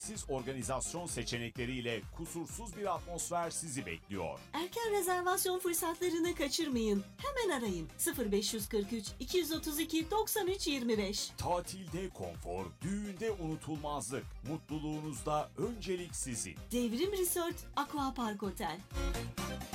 Siz organizasyon seçenekleriyle kusursuz bir atmosfer sizi bekliyor. Erken rezervasyon fırsatlarını kaçırmayın. Hemen arayın 0543 232 93 25. Tatilde konfor, düğünde unutulmazlık, mutluluğunuzda öncelik sizin. Devrim Resort Aquapark Otel.